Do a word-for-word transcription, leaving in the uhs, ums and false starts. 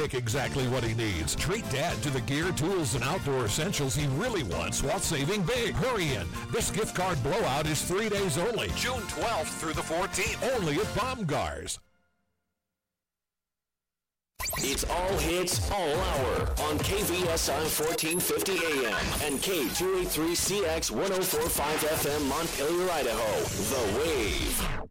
pick exactly what he needs. Treat Dad to the gear, tools, and outdoor essentials he really wants while saving big. Hurry in. This gift card blowout is three days only. June twelfth through the fourteenth. Only at Baumgars. It's all hits, all hour on K V S I fourteen fifty A M and K two eighty-three C X one oh four point five F M Montpelier, Idaho. The Wave.